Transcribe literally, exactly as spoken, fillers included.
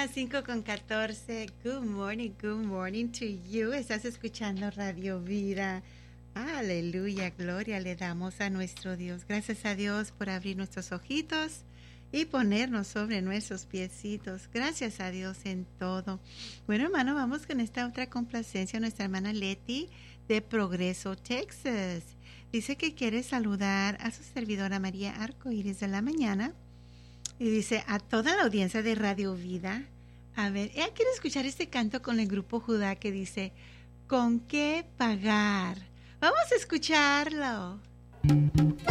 las cinco con catorce. Good morning, good morning to you. Estás escuchando Radio Vida. Aleluya, gloria le damos a nuestro Dios. Gracias a Dios por abrir nuestros ojitos y ponernos sobre nuestros piecitos. Gracias a Dios en todo. Bueno, hermano, vamos con esta otra complacencia. Nuestra hermana Leti de Progreso, Texas. Dice que quiere saludar a su servidora María Arcoíris de la mañana. Y dice a toda la audiencia de Radio Vida. A ver, ella quiere escuchar este canto con el grupo Judá que dice, ¿con qué pagar? Vamos a escucharlo.